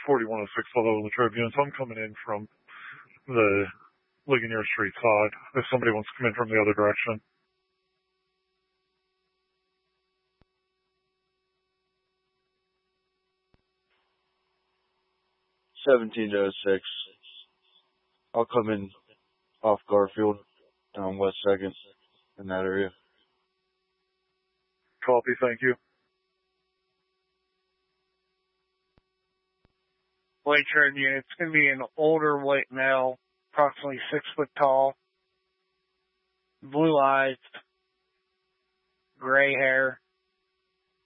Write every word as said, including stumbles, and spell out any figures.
forty-one oh six Level the Tribune, so I'm coming in from the Ligonier Street side, if somebody wants to come in from the other direction. seventeen oh six. I'll come in off Garfield, down West second, in that area. Copy, thank you. White Tribune, it's going to be an older white male, approximately six foot tall, blue eyes, gray hair,